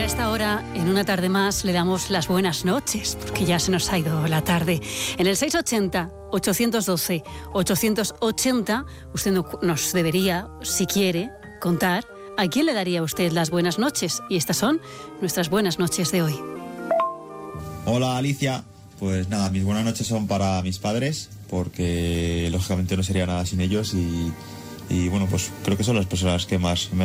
a esta hora, en una tarde más, le damos las buenas noches, porque ya se nos ha ido la tarde. En el 680-812-880, usted nos debería, si quiere, contar a quién le daría usted las buenas noches. Y estas son nuestras buenas noches de hoy. Hola, Alicia. Pues nada, mis buenas noches son para mis padres, porque lógicamente no sería nada sin ellos y bueno, pues creo que son las personas que más me